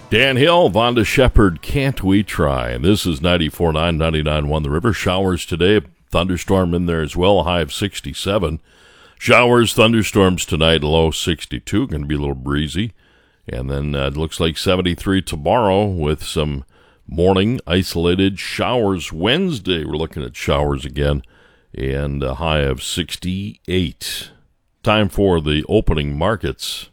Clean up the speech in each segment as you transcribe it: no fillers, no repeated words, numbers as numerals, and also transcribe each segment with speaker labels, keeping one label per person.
Speaker 1: Dan Hill, Vonda Shepard, Can't We Try? And this is 94.9, 99.1 The River. Showers today, thunderstorm in there as well, high of 67. Showers, thunderstorms tonight, low 62. Going to be a little breezy. And then it looks like 73 tomorrow with some morning isolated showers. Wednesday, we're looking at showers again, and a high of 68. Time for the opening markets.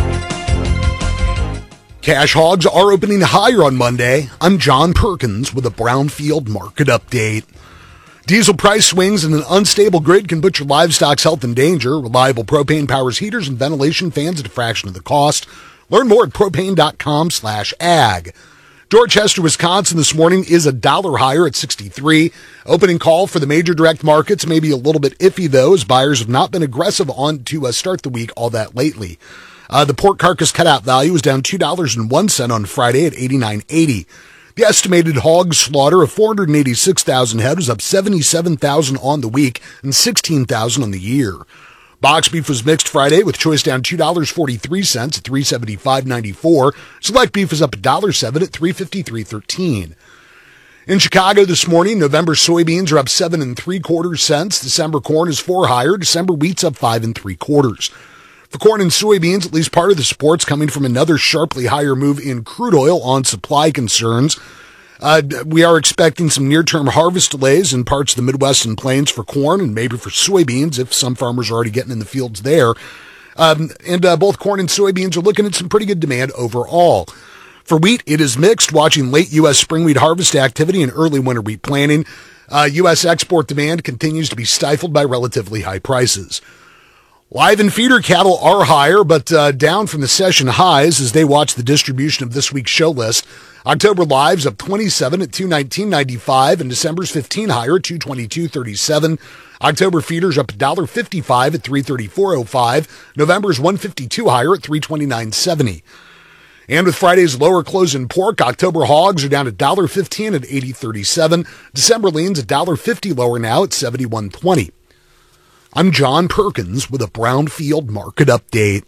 Speaker 2: Cash hogs are opening higher on Monday. I'm John Perkins with a Brownfield market update. Diesel price swings in an unstable grid can put your livestock's health in danger. Reliable propane powers heaters and ventilation fans at a fraction of the cost. Learn more at propane.com/ag. Dorchester, Wisconsin this morning is $1 higher at 63. Opening call for the major direct markets may be a little bit iffy, though, as buyers have not been aggressive on to start the week all that lately. The pork carcass cutout value is down $2.01 on Friday at $89.80. The estimated hog slaughter of 486,000 head was up 77,000 on the week and 16,000 on the year. Box beef was mixed Friday, with choice down $2.43 at $375.94. Select beef is up $1.07 at $353.13. In Chicago this morning, November soybeans are up 7 3/4 cents. December corn is 4 higher. December wheat's up 5 3/4. For corn and soybeans, at least part of the support's coming from another sharply higher move in crude oil on supply concerns. We are expecting some near-term harvest delays in parts of the Midwest and Plains for corn and maybe for soybeans if some farmers are already getting in the fields there. Both corn and soybeans are looking at some pretty good demand overall. For wheat, it is mixed, watching late U.S. spring wheat harvest activity and early winter wheat planting. U.S. export demand continues to be stifled by relatively high prices. Live and feeder cattle are higher, but down from the session highs as they watch the distribution of this week's show list. October lives up 27 at $219.95, and December's 15 higher at $222.37. October feeders up $1.55 at $334.05. November's 152 higher at $329.70. And with Friday's lower close in pork, October hogs are down $1.15 at $80.37. December leans $1.50 lower now at $71.20. I'm John Perkins with a Brownfield market update.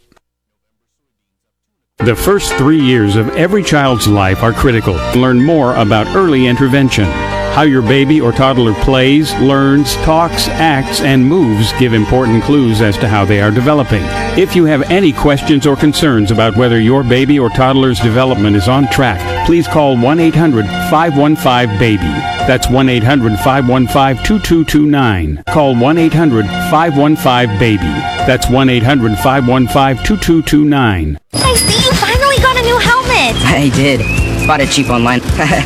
Speaker 3: The first 3 years of every child's life are critical. Learn more about early intervention. How your baby or toddler plays, learns, talks, acts, and moves give important clues as to how they are developing. If you have any questions or concerns about whether your baby or toddler's development is on track, please call 1-800-515-BABY. That's 1-800-515-2229. Call 1-800-515-BABY. That's 1-800-515-2229.
Speaker 4: I see you finally got a new helmet.
Speaker 5: I did. Bought it cheap online.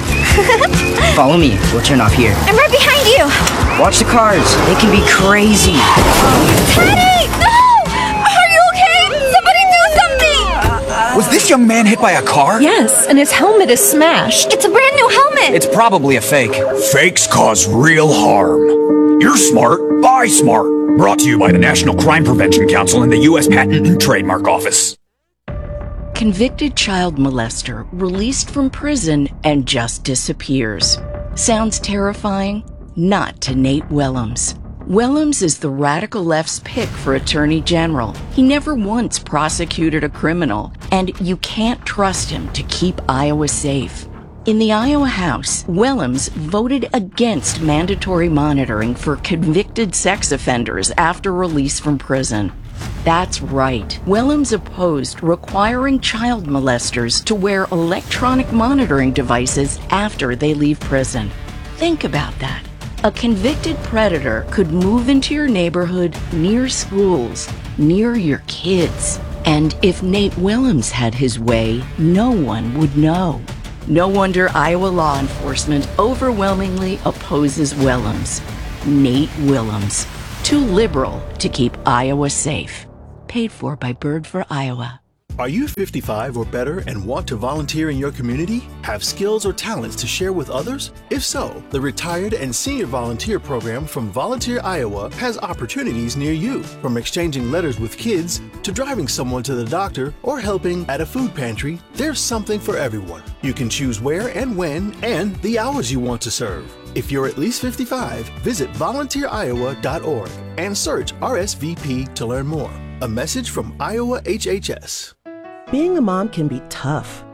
Speaker 5: Follow me. We'll turn off here.
Speaker 4: I'm right behind you.
Speaker 5: Watch the cars. They can be crazy.
Speaker 4: Teddy! No! Are you okay? Somebody do something!
Speaker 6: Was this young man hit by a car?
Speaker 7: Yes, and his helmet is smashed.
Speaker 4: It's a brand new helmet.
Speaker 6: It's probably a fake. Fakes cause real harm. You're smart. Buy smart. Brought to you by the National Crime Prevention Council and the U.S. Patent and Trademark Office.
Speaker 8: Convicted child molester released from prison and just disappears. Sounds terrifying? Not to Nate Willems. Willems is the radical left's pick for Attorney General. He never once prosecuted a criminal, and you can't trust him to keep Iowa safe. In the Iowa House, Willems voted against mandatory monitoring for convicted sex offenders after release from prison. That's right. Willems opposed requiring child molesters to wear electronic monitoring devices after they leave prison. Think about that. A convicted predator could move into your neighborhood, near schools, near your kids. And if Nate Willems had his way, no one would know. No wonder Iowa law enforcement overwhelmingly opposes Willems. Nate Willems. Too liberal to keep Iowa safe. Paid for by Bird for Iowa.
Speaker 9: Are you 55 or better and want to volunteer in your community? Have skills or talents to share with others? If so, the Retired and Senior Volunteer Program from Volunteer Iowa has opportunities near you. From exchanging letters with kids to driving someone to the doctor or helping at a food pantry, there's something for everyone. You can choose where and when and the hours you want to serve. If you're at least 55, visit volunteeriowa.org and search RSVP to learn more. A message from Iowa HHS.
Speaker 10: Being a mom can be tough.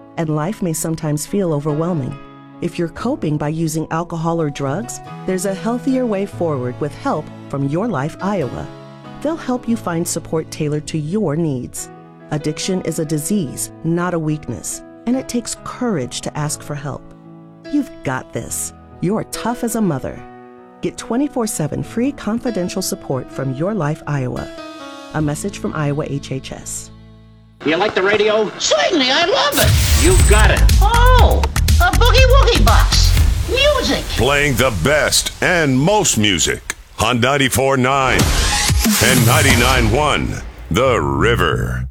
Speaker 10: and life may sometimes feel overwhelming. If you're coping by using alcohol or drugs, there's a healthier way forward with help from Your Life Iowa. They'll help you find support tailored to your needs. Addiction is a disease, not a weakness, and it takes courage to ask for help. You've got this. You're tough as a mother. Get 24/7 free confidential support from Your Life Iowa. A message from Iowa HHS.
Speaker 11: You like the radio?
Speaker 12: Certainly, I love it.
Speaker 11: You got it.
Speaker 12: Oh, a boogie woogie box. Music.
Speaker 13: Playing the best and most music on 94.9 and 99.1 The River.